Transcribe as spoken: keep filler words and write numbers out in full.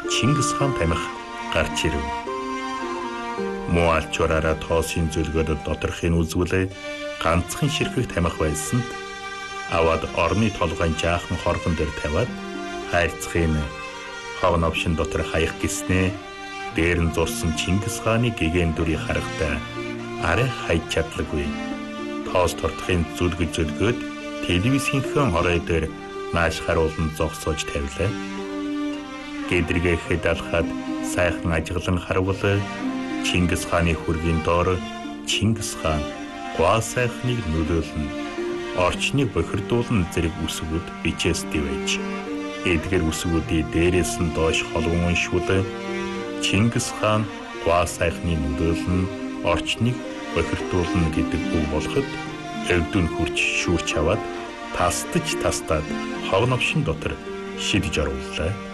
Чингис хаан тамхи гарч ирэв. Муу алчуураараа тоосын зөвлгөөд доторхыг үзүүлээ ганцхан ширхэг тамхи байсанд аваад орны толгойн жаахан хоргон дээр тавиад хайрцахын хов новшин дотор хаях гиснээ дээр нь зурсан Чингис хааны гэгэн дүрийг харахтаа арай хайж чадлагүй. Тоос тортохын зүлгэж зүлгөөд телевизийнхэн хорой дээр нааш харуулн зогсоож тавилаа. Гэдргээ хэд алхаад сайхан ажиглан харвал Чингис хааны хүргийн доор Чингис хаан гуа сайхныг нөлөөлнө. Орчныг бохирдуулна зэрэг үсгүүд бичээстэй байж. Эдгээр үсгүүдийн дээрээс нь доош холгон уншвал Чингис хаан гуа сайхны нөлөөлнө, орчныг бохирдуулна гэдэг үг болоход өвдөн хурж шүүрч аваад тастаж тастаад хог новшин дотор шидэж орууллаа.